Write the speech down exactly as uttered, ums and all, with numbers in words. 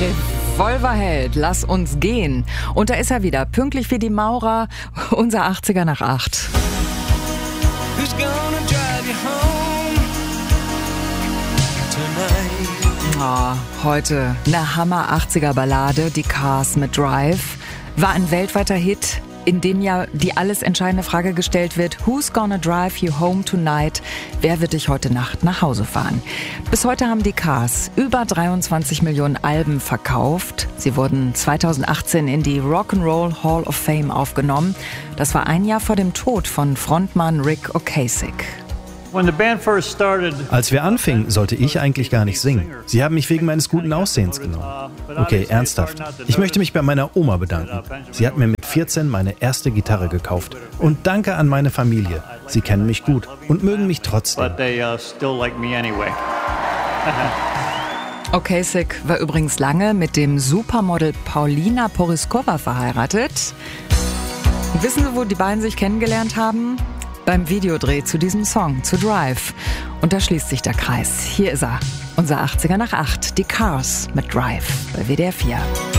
Revolverheld, lass uns gehen. Und da ist er wieder, pünktlich wie die Maurer, unser achtziger nach acht. Who's gonna drive you home tonight? Oh, heute eine Hammer-achtziger-Ballade, die Cars mit Drive. War ein weltweiter Hit, in dem ja die alles entscheidende Frage gestellt wird: Who's gonna drive you home tonight? Wer wird dich heute Nacht nach Hause fahren? Bis heute haben die Cars über dreiundzwanzig Millionen Alben verkauft. Sie wurden zweitausendachtzehn in die Rock'n'Roll Hall of Fame aufgenommen. Das war ein Jahr vor dem Tod von Frontmann Ric Ocasek. Als wir anfingen, sollte ich eigentlich gar nicht singen. Sie haben mich wegen meines guten Aussehens genommen. Okay, ernsthaft. Ich möchte mich bei meiner Oma bedanken. Sie hat mir mit vierzehn meine erste Gitarre gekauft. Und danke an meine Familie. Sie kennen mich gut und mögen mich trotzdem. Ocasek war übrigens lange mit dem Supermodel Paulina Porizkova verheiratet. Wissen Sie, wo die beiden sich kennengelernt haben? Beim Videodreh zu diesem Song, zu Drive. Und da schließt sich der Kreis. Hier ist er, unser achtziger nach acht, die Cars mit Drive bei W D R vier.